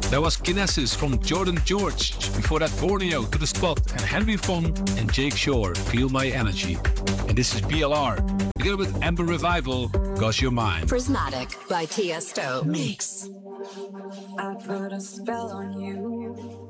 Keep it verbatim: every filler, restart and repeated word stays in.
There was Kinesis from Jordan George. Before that, Borneo to the Spot and Henry Fong and Jake Shore, Feel My Energy. And this is B L R, together with Amber Revival, Cause You're Mine. Prismatic by Tiesto. Mix. I put a spell on you.